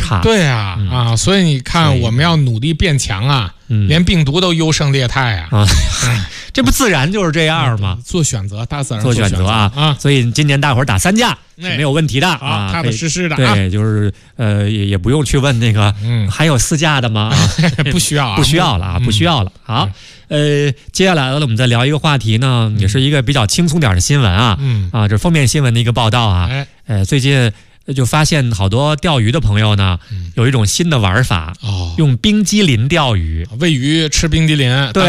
差。 对啊，所以你看，我们要努力变强啊，连病毒都优胜劣汰啊。 这不自然就是这样吗？ 做选择，大自然做选择啊！所以今年大伙儿打3价是没有问题的啊， 踏踏实实的。 对，就是也不用去问那个还有4价的吗？ 不需要啊， 不需要了啊，不需要了。好，接下来呢，我们再聊一个话题呢，也是一个比较轻松点的新闻啊，这封面新闻的一个报道啊。最近就发现好多钓鱼的朋友呢，有一种新的玩法，用冰激凌钓鱼， 喂鱼吃冰激凌。对，